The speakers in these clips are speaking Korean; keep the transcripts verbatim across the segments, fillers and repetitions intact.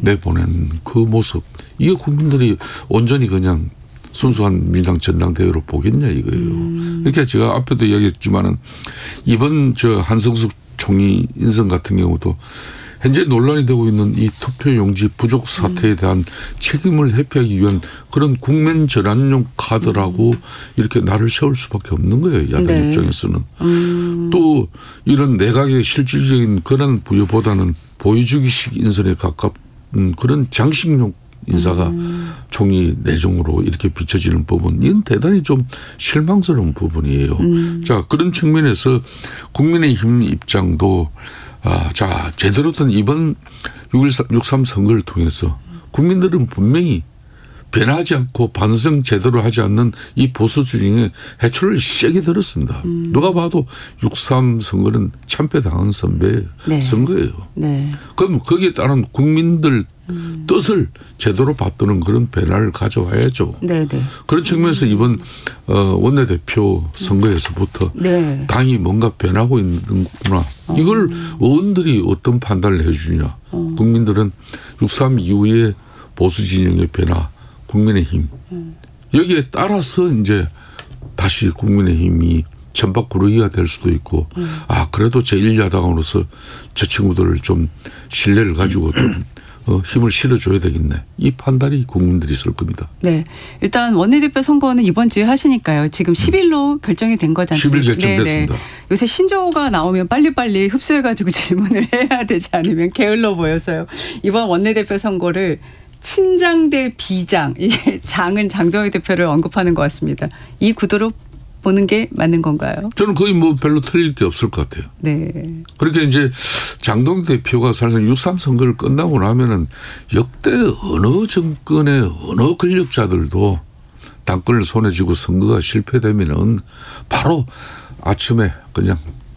내보낸 그 모습. 이게 국민들이 온전히 그냥 순수한 민주당 전당대회로 보겠냐 이거예요. 음. 그러니까 제가 앞에도 이야기했지만은 이번 저 한성숙 총리 인선 같은 경우도 현재 논란이 되고 있는 이 투표용지 부족 사태에 대한 책임을 회피하기 위한 그런 국면 전환용 카드라고 음. 이렇게 나를 세울 수밖에 없는 거예요. 야당 네. 입장에서는. 음. 또 이런 내각의 실질적인 권한 부여보다는 보여주기식 인선에 가깝은 그런 장식용 인사가 음. 총리 내정으로 이렇게 비춰지는 부분, 이건 대단히 좀 실망스러운 부분이에요. 음. 자, 그런 측면에서 국민의힘 입장도 아, 자, 제대로 된 이번 육삼 선거를 통해서 국민들은 분명히 변하지 않고 반성 제대로 하지 않는 이 보수 주장에 해초를 세게 들었습니다. 음. 누가 봐도 육삼 선거는 참패당한 선배 네. 선거예요. 네. 그럼 거기에 따른 국민들 음. 뜻을 제대로 받드는 그런 변화를 가져와야죠. 네, 네. 그런 측면에서 이번 어, 원내대표 선거에서부터 네. 당이 뭔가 변하고 있는구나. 어. 이걸 의원들이 어떤 판단을 해 주냐. 어. 국민들은 육삼 이후에 보수 진영의 변화, 국민의힘. 음. 여기에 따라서 이제 다시 국민의힘이 천박구르기가 될 수도 있고 음. 아 그래도 제일 야당으로서 저 친구들을 좀 신뢰를 가지고 좀 어, 힘을 실어줘야 되겠네. 이 판단이 국민들이 있을 겁니다. 네. 일단 원내대표 선거는 이번 주에 하시니까요. 지금 십 일로 결정이 된 거지 않습니까? 십 일 결정됐습니다. 네네. 요새 신조어가 나오면 빨리빨리 흡수해가지고 질문을 해야 되지 않으면 게을러 보여서요. 이번 원내대표 선거를 친장 대 비장. 이게 장은 장동혁 대표를 언급하는 것 같습니다. 이 구도로 보는 게 맞는 건가요? 저는 거의 뭐 별로 틀릴 게 없을 것 같아요. 네. 그렇게 이제 장동혁 대표가 사실상 육삼 선거를 끝나고 나면은 역대 어느 정권의 어느 권력자들도 당권을 손에 쥐고 선거가 실패되면은 바로 아침에 그냥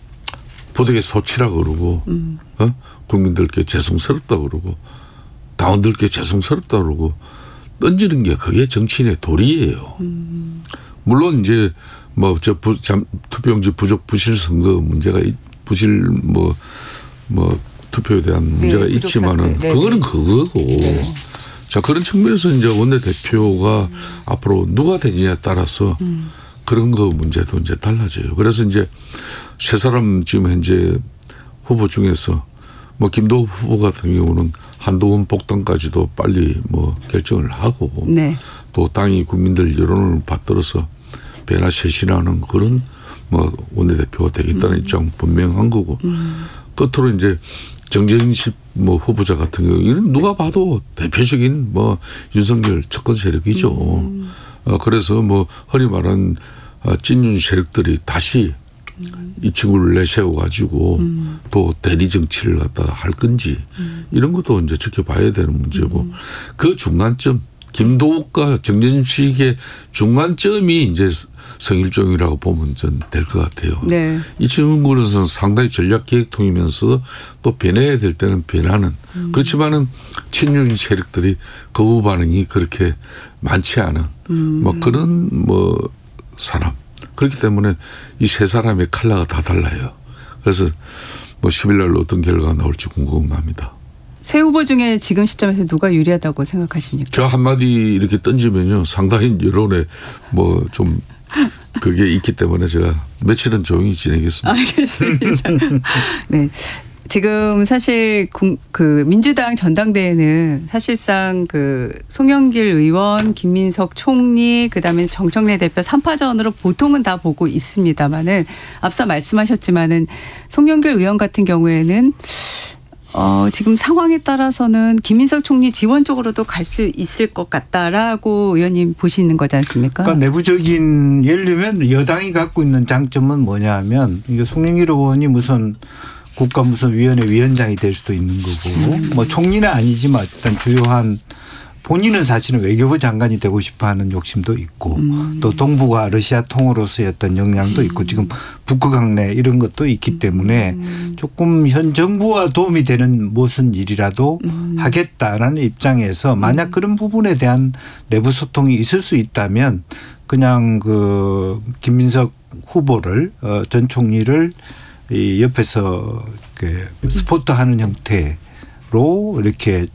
부득이 소치라고 그러고 음. 어? 국민들께 죄송스럽다 그러고 당원들께 죄송스럽다 그러고 던지는 게 그게 정치인의 도리예요. 음. 물론 이제 뭐 저 투표용지 부족 부실 선거 문제가 부실 뭐 뭐 투표에 대한 문제가 네, 있지만은 네, 그거는 네. 그거고 네. 자 그런 측면에서 이제 원내대표가 음. 앞으로 누가 되느냐에 따라서 음. 그런 거 문제도 이제 달라져요. 그래서 이제 세 사람 지금 현재 후보 중에서 뭐 김도우 후보 같은 경우는 한동훈 복당까지도 빨리 뭐 결정을 하고 네. 또 당이 국민들 여론을 받들어서 변화 쇄신하는 그런 뭐 원내대표가 되겠다는 음. 입장 분명한 거고 음. 끝으로 이제 정재인식 뭐 후보자 같은 경우 이런 누가 봐도 대표적인 뭐 윤석열 집권 세력이죠. 음. 어, 그래서 뭐 흔히 말하는 찐윤 세력들이 다시 음. 이 친구를 내세워 가지고 음. 또 대리 정치를 갖다가 할 건지 음. 이런 것도 이제 지켜봐야 되는 문제고 음. 그 중간점 김도욱과 정진식의 중간점이 이제 성일종이라고 보면 전 될 것 같아요. 네. 이 친구로서는 상당히 전략기획통이면서 또 변해야 될 때는 변하는 음. 그렇지만은 친윤 세력들이 거부 반응이 그렇게 많지 않은 음. 뭐 그런 뭐 사람. 그렇기 때문에 이 세 사람의 컬러가 다 달라요. 그래서 뭐 십 일 날 어떤 결과가 나올지 궁금합니다. 세 후보 중에 지금 시점에서 누가 유리하다고 생각하십니까? 저 한마디 이렇게 던지면요. 상당히 여론에 뭐 좀 그게 있기 때문에 제가 며칠은 조용히 지내겠습니다. 알겠습니다. 네. 지금 사실 그 민주당 전당대회는 사실상 그 송영길 의원, 김민석 총리, 그다음에 정청래 대표 삼 파전으로 보통은 다 보고 있습니다만은 앞서 말씀하셨지만은 송영길 의원 같은 경우에는 어, 지금 상황에 따라서는 김민석 총리 지원 쪽으로도 갈 수 있을 것 같다라고 의원님 보시는 거지 않습니까? 그러니까 내부적인 예를 들면 여당이 갖고 있는 장점은 뭐냐 하면 이게 송영길 의원이 무슨 국가무선위원회 위원장이 될 수도 있는 거고 음. 뭐 총리는 아니지만 일단 주요한 본인은 사실은 외교부 장관이 되고 싶어하는 욕심도 있고 음. 또 동북아 러시아 통으로서의 어떤 역량도 있고 음. 지금 북극 항내 이런 것도 있기 때문에 음. 조금 현 정부와 도움이 되는 무슨 일이라도 음. 하겠다라는 입장에서 만약 그런 부분에 대한 내부 소통이 있을 수 있다면 그냥 그 김민석 후보를 어, 전 총리를 이 옆에서 스포트하는 형태로 이렇게